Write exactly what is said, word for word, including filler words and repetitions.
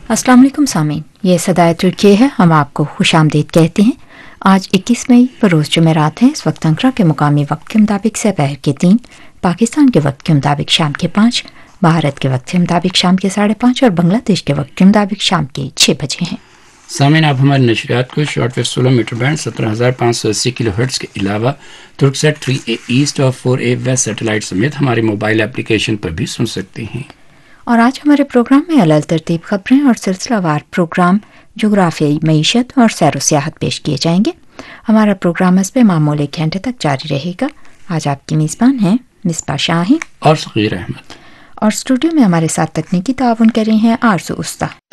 अस्सलाम वालेकुम सामीन, ये सदाए तुर्की है। हम आपको खुशामदीद कहते हैं। आज इक्कीस मई बरोज़ जुमेरात है। इस वक्त अंकरा के मुकामी वक्त के मुताबिक दोपहर के तीन, पाकिस्तान के वक्त के मुताबिक शाम के पाँच, भारत के वक्त के मुताबिक शाम के साढ़े पाँच और बांग्लादेश के वक्त के मुताबिक शाम के छः बजे हैं। सामीन, आप हमारे नशरियात को शॉर्ट वेव सोलह मीटर बैंड सत्रह हज़ार पाँच सौ अस्सी किलो हर्ट्ज़ के अलावा तुर्कसेट थ्री ए ईस्ट और फोर ए वेस्ट सैटेलाइट समेत हमारे मोबाइल एप्लीकेशन पर भी सुन सकते हैं। और आज हमारे प्रोग्राम में अलग तरतीब खबरें और सिलसिलावार प्रोग्राम, जोग्राफियाई मईशत और सैर व सियाहत पेश किए जाएंगे। हमारा प्रोग्राम हस्बे मामूल एक घंटे तक जारी रहेगा। आज आपकी मेज़बान हैं मिसबा शाही और सगीर अहमद, और स्टूडियो में हमारे साथ तकनीकी ताउन कर रही हैं आरज़ू उस्ता।